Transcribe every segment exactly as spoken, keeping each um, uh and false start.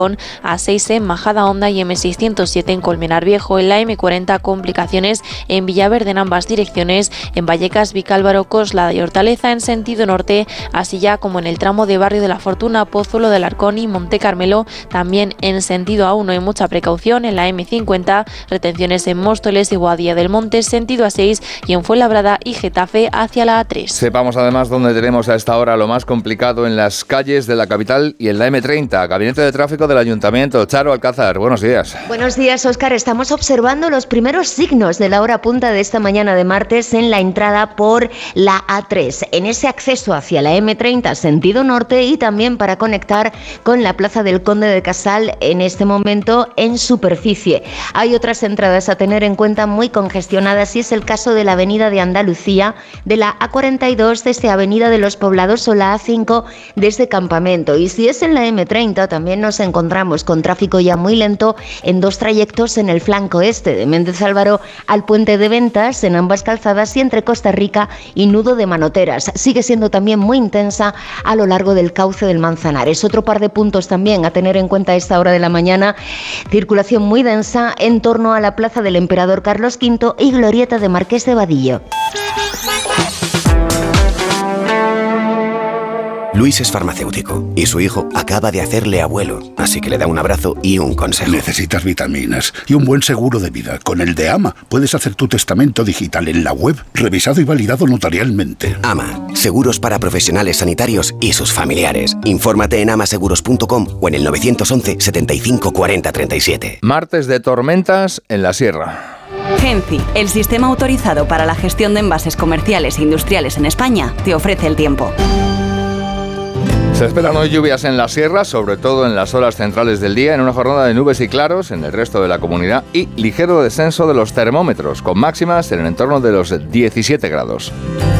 A seis en Majadahonda y eme seiscientos siete en Colmenar Viejo. En la eme cuarenta complicaciones en Villaverde en ambas direcciones, en Vallecas, Vicálvaro, Coslada y Hortaleza en sentido norte, así ya como en el tramo de Barrio de la Fortuna, Pozuelo del Arcón y Monte Carmelo, también en sentido A uno. Hay mucha precaución en la eme cincuenta, retenciones en Móstoles y Boadilla del Monte, sentido A seis, y en Fuenlabrada y Getafe hacia la A tres. Sepamos además dónde tenemos a esta hora lo más complicado en las calles de la capital y en la eme treinta. Gabinete de Tráfico del Ayuntamiento. Charo Alcázar, buenos días. Buenos días, Óscar. Estamos observando los primeros signos de la hora punta de esta mañana de martes en la entrada por la A tres, en ese acceso hacia la eme treinta sentido norte y también para conectar con la Plaza del Conde de Casal en este momento en superficie. Hay otras entradas a tener en cuenta muy congestionadas y es el caso de la Avenida de Andalucía, de la A cuarenta y dos desde Avenida de los Poblados o la A cinco desde Campamento. Y si es en la eme treinta, también nos encontramos con tráfico ya muy lento en dos trayectos en el flanco este, de Méndez Álvaro al Puente de Ventas, en ambas calzadas, y entre Costa Rica y Nudo de Manoteras. Sigue siendo también muy intensa a lo largo del cauce del Manzanares. Otro par de puntos también a tener en cuenta a esta hora de la mañana: circulación muy densa en torno a la Plaza del Emperador Carlos quinto y Glorieta de Marqués de Vadillo. Luis es farmacéutico y su hijo acaba de hacerle abuelo, así que le da un abrazo y un consejo. Necesitas vitaminas y un buen seguro de vida. Con el de AMA puedes hacer tu testamento digital en la web, revisado y validado notarialmente. AMA, seguros para profesionales sanitarios y sus familiares. Infórmate en amaseguros punto com o en el nueve once, setenta y cinco, cuarenta, treinta y siete. Martes de tormentas en la sierra. Genci, el sistema autorizado para la gestión de envases comerciales e industriales en España, te ofrece el tiempo. Se esperan hoy lluvias en la sierra, sobre todo en las horas centrales del día, en una jornada de nubes y claros en el resto de la comunidad y ligero descenso de los termómetros, con máximas en el entorno de los diecisiete grados.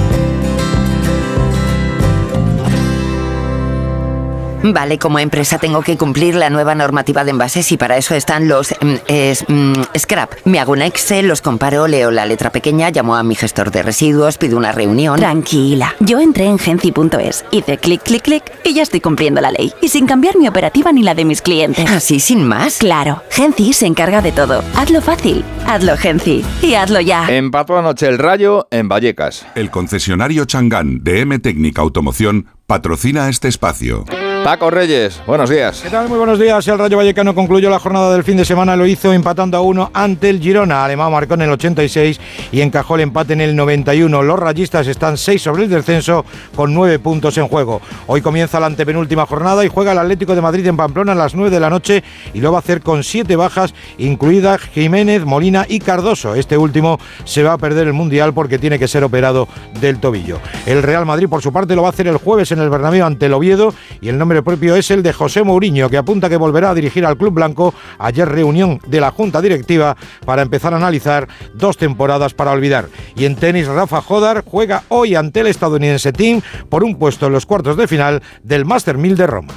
Vale, como empresa tengo que cumplir la nueva normativa de envases y para eso están los mm, es, mm, scrap. Me hago un Excel, los comparo, leo la letra pequeña, llamo a mi gestor de residuos, pido una reunión. Tranquila, yo entré en genci punto es, hice clic, clic, clic y ya estoy cumpliendo la ley. Y sin cambiar mi operativa ni la de mis clientes. ¿Así sin más? Claro, Genci se encarga de todo. Hazlo fácil, hazlo Genci y hazlo ya. Empató anoche el Rayo en Vallecas. El concesionario Changán de M Técnica Automoción patrocina este espacio. Paco Reyes, buenos días. ¿Qué tal? Muy buenos días. El Rayo Vallecano concluyó la jornada del fin de semana, lo hizo empatando a uno ante el Girona. Alemán marcó en el ochenta y seis y encajó el empate en el noventa y uno. Los rayistas están seis sobre el descenso con nueve puntos en juego. Hoy comienza la antepenúltima jornada y juega el Atlético de Madrid en Pamplona a las nueve de la noche y lo va a hacer con siete bajas, incluidas Jiménez, Molina y Cardoso. Este último se va a perder el Mundial porque tiene que ser operado del tobillo. El Real Madrid, por su parte, lo va a hacer el jueves en el Bernabéu ante el Oviedo y el nombre propio es el de José Mourinho, que apunta que volverá a dirigir al club blanco. Ayer reunión de la Junta Directiva para empezar a analizar dos temporadas para olvidar. Y en tenis, Rafa Jodar juega hoy ante el estadounidense Thiem por un puesto en los cuartos de final del Master mil de Roma.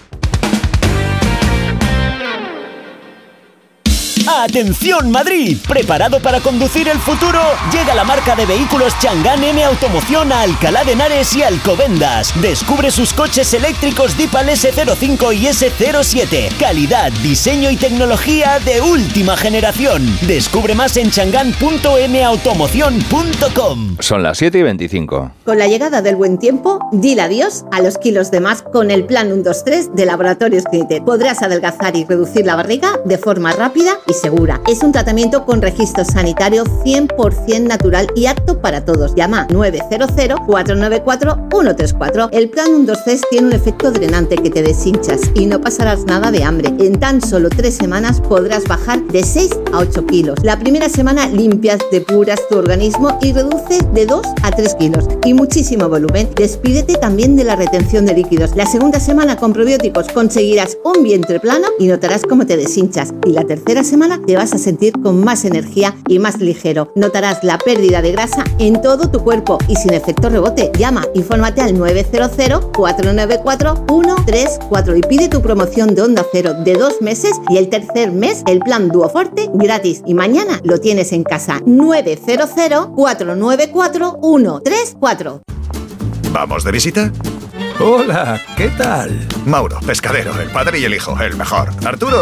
¡Atención Madrid! ¿Preparado para conducir el futuro? Llega la marca de vehículos Changán M Automoción a Alcalá de Henares y Alcobendas. Descubre sus coches eléctricos Dipal ese cero cinco y ese cero siete. Calidad, diseño y tecnología de última generación. Descubre más en changán punto m automoción punto com. Son las siete y veinticinco. Con la llegada del buen tiempo, dile adiós a los kilos de más con el plan uno dos tres de Laboratorios Clinitet. Podrás adelgazar y reducir la barriga de forma rápida y segura. Es un tratamiento con registro sanitario cien por ciento natural y apto para todos. Llama nueve cero cero, cuatro nueve cuatro, uno tres cuatro. El plan uno dos tres tiene un efecto drenante que te deshinchas y no pasarás nada de hambre. En tan solo tres semanas podrás bajar de seis a ocho kilos. La primera semana limpias, depuras tu organismo y reduces de dos a tres kilos. Y muchísimo volumen. Despídete también de la retención de líquidos. La segunda semana con probióticos conseguirás un vientre plano y notarás cómo te deshinchas. Y la tercera semana te vas a sentir con más energía y más ligero. Notarás la pérdida de grasa en todo tu cuerpo y sin efecto rebote. Llama, infórmate al nueve cero cero, cuatro nueve cuatro, uno tres cuatro y pide tu promoción de Onda Cero de dos meses y el tercer mes el plan Duoforte gratis. Y mañana lo tienes en casa. nueve cero cero, cuatro nueve cuatro, uno tres cuatro. ¿Vamos de visita? Hola, ¿qué tal? Mauro, pescadero, el padre y el hijo, el mejor. Arturo,